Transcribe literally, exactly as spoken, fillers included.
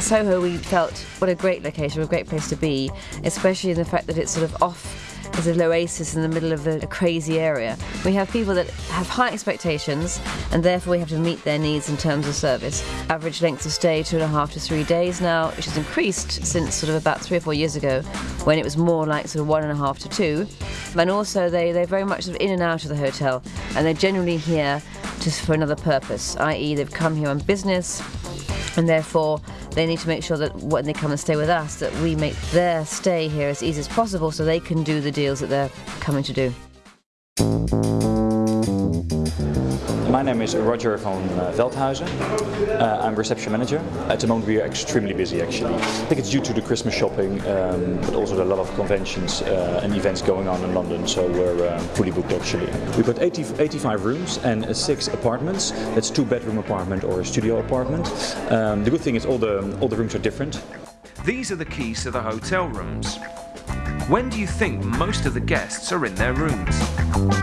Soho, we felt what a great location, what a great place to be, especially in the fact that it's sort of off as an oasis in the middle of a, a crazy area. We have people that have high expectations, and therefore we have to meet their needs in terms of service. Average length of stay, two and a half to three days now, which has increased since sort of about three or four years ago, when it was more like sort of one and a half to two. And also they, they're very much sort of in and out of the hotel, and they're generally here just for another purpose, that is they've come here on business, and therefore they need to make sure that when they come and stay with us, that we make their stay here as easy as possible so they can do the deals that they're coming to do. My name is Roger van uh, Veldhuizen. Uh, I'm reception manager. At the moment we are extremely busy actually. I think it's due to the Christmas shopping, um, but also a lot of conventions uh, and events going on in London, so we're uh, fully booked actually. We've got eighty, eighty-five rooms and uh, six apartments. That's two bedroom apartment or a studio apartment. Um, the good thing is all the, all the rooms are different. These are the keys to the hotel rooms. When do you think most of the guests are in their rooms?